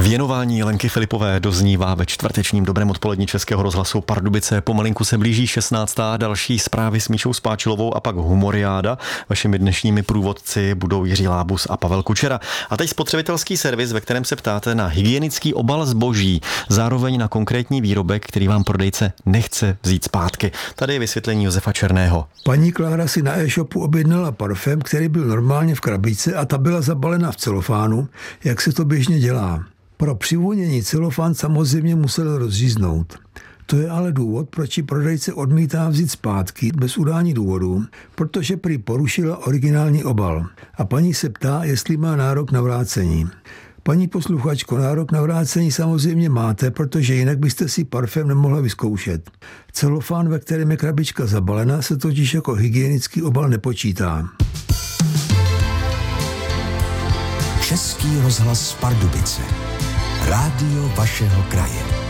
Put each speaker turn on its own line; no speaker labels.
Věnování Lenky Filipové doznívá ve čtvrtečním dobrém odpolední Českého rozhlasu Pardubice. Pomalinku se blíží 16. Další zprávy s Míšou Spáčilovou a pak humoriáda. Vašimi dnešními průvodci budou Jiří Lábus a Pavel Kučera. A teď spotřebitelský servis, ve kterém se ptáte na hygienický obal zboží, zároveň na konkrétní výrobek, který vám prodejce nechce vzít zpátky. Tady je vysvětlení Josefa Černého.
Paní Klára si na e-shopu objednala parfém, který byl normálně v krabičce a ta byla zabalena v celofánu, jak se to běžně dělá. Pro přivonění celofán samozřejmě musel rozříznout. To je ale důvod, proč ji prodejce odmítá vzít zpátky bez udání důvodu, protože prý porušila originální obal. A paní se ptá, jestli má nárok na vrácení. Paní posluchačko, nárok na vrácení samozřejmě máte, protože jinak byste si parfém nemohla vyzkoušet. Celofán, ve kterém je krabička zabalena, se totiž jako hygienický obal nepočítá.
Český rozhlas Pardubice. Rádio vašeho kraje.